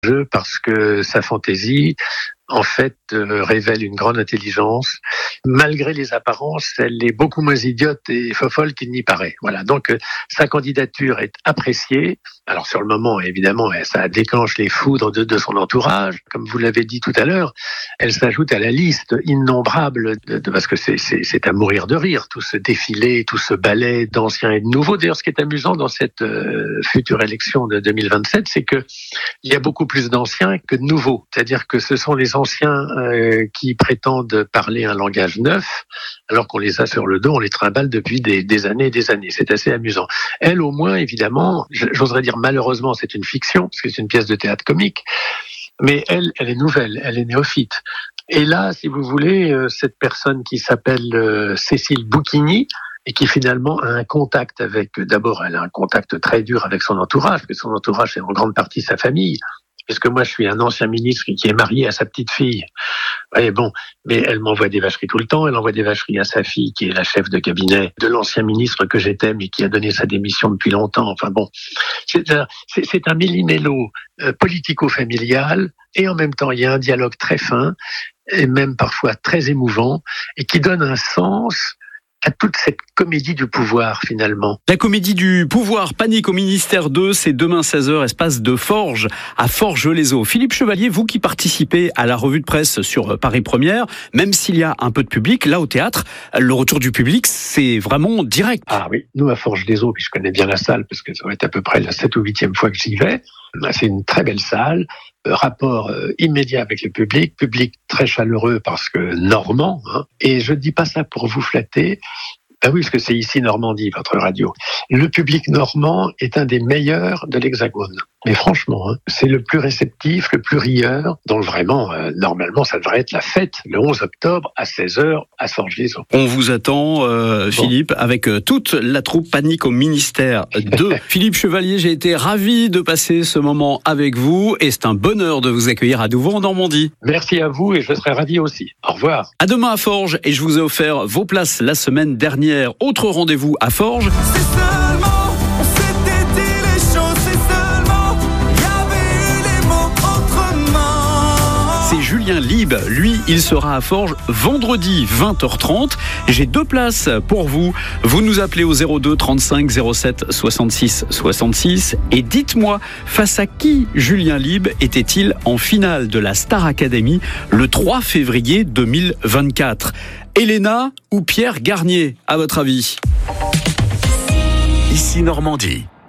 jeu parce que sa fantaisie, en fait, révèle une grande intelligence. Malgré les apparences, elle est beaucoup moins idiote et fofolle qu'il n'y paraît. Voilà. Donc, sa candidature est appréciée. Alors, sur le moment, évidemment, ça déclenche les foudres de son entourage. Comme vous l'avez dit tout à l'heure, elle s'ajoute à la liste innombrable parce que c'est à mourir de rire, tout ce défilé, tout ce ballet d'anciens et de nouveaux. D'ailleurs, ce qui est amusant dans cette future élection de 2027, c'est que il y a beaucoup plus d'anciens que de nouveaux. C'est-à-dire que ce sont les anciens qui prétendent parler un langage neuf, alors qu'on les a sur le dos, on les trimballe depuis des années et des années. C'est assez amusant. Elle, au moins, évidemment, j'oserais dire malheureusement, c'est une fiction, parce que c'est une pièce de théâtre comique, mais elle est nouvelle, elle est néophyte. Et là, si vous voulez, cette personne qui s'appelle Cécile Bouquigny, et qui finalement a un contact avec, d'abord, elle a un contact très dur avec son entourage, parce que son entourage, c'est en grande partie sa famille. Parce que moi, je suis un ancien ministre qui est marié à sa petite fille. Et bon, mais elle m'envoie des vacheries tout le temps. Elle envoie des vacheries à sa fille, qui est la chef de cabinet de l'ancien ministre que j'étais, mais qui a donné sa démission depuis longtemps. Enfin bon, c'est un méli-mélo politico-familial. Et en même temps, il y a un dialogue très fin, et même parfois très émouvant, et qui donne un sens à toute cette comédie du pouvoir, finalement. La comédie du pouvoir, Panique au ministère 2, c'est demain 16h, espace de Forges, à Forges-les-Eaux. Philippe Chevalier, vous qui participez à la revue de presse sur Paris Première, même s'il y a un peu de public, là au théâtre, le retour du public, c'est vraiment direct. Ah oui, nous à Forges-les-Eaux, puis je connais bien la salle, parce que ça va être à peu près la 7e ou 8e fois que j'y vais, c'est une très belle salle, rapport immédiat avec le public très chaleureux parce que normand, hein. Et je dis pas ça pour vous flatter. Ah oui, parce que c'est ici Normandie, votre radio. Le public normand est un des meilleurs de l'Hexagone. Mais franchement, hein, c'est le plus réceptif, le plus rieur. Donc vraiment, normalement, ça devrait être la fête le 11 octobre à 16h à Forges-les-Eaux. On vous attend, Philippe, avec toute la troupe Panique au ministère 2. Philippe Chevalier, j'ai été ravi de passer ce moment avec vous et c'est un bonheur de vous accueillir à nouveau en Normandie. Merci à vous et je serai ravi aussi. Au revoir. À demain à Forges et je vous ai offert vos places la semaine dernière. Autre rendez-vous à Forges. C'est seulement, on s'était dit les choses, c'est seulement, il y avait eu les mots autrement. C'est Julien Lieb, lui, il sera à Forges vendredi 20h30. J'ai 2 places pour vous. Vous nous appelez au 02 35 07 66 66 et dites-moi, face à qui Julien Lieb était-il en finale de la Star Academy le 3 février 2024 ? Elena ou Pierre Garnier, à votre avis ? Ici Normandie.